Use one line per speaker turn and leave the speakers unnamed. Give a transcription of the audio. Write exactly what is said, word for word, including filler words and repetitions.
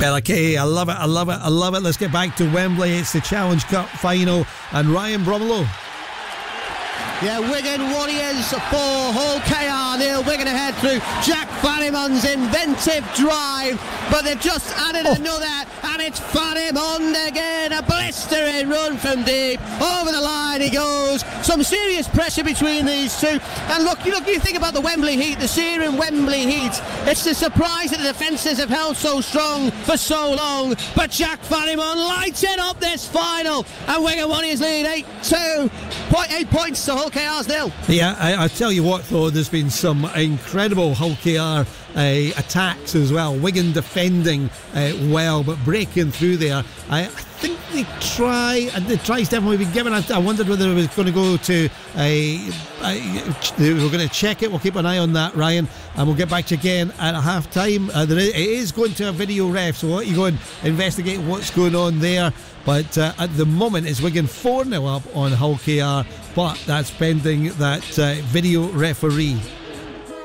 Bella Kay, I love it, I love it, I love it. Let's get back to Wembley. It's the Challenge Cup final, and Ryan Bromlow.
Yeah, Wigan Warriors for Hull K R nil. Wigan ahead through Jack Farrimon's inventive drive, but they've just added oh. another, and it's Farrimond again. A blistering run from deep. Over the line he goes. Some serious pressure between these two. And look, you look, you think about the Wembley heat, the searing Wembley heat. It's the surprise that the defences have held so strong for so long. But Jack Farrimond lighting up this final, and Wigan Warriors lead eight two. Point eight points to Hull K R's nil.
Yeah, I, I tell you what though, there's been some incredible Hull K R uh, attacks as well. Wigan defending uh, well, but breaking through there. I, I think they try, and the try's definitely been given. I, I wondered whether it was going to go to a. Uh, they were going to check it. We'll keep an eye on that, Ryan, and we'll get back to you again at half time. Uh, there is, it is going to a video ref, so let you go and investigate what's going on there. But uh, at the moment, it's Wigan four nil up on Hull K R, but that's pending that uh, video referee.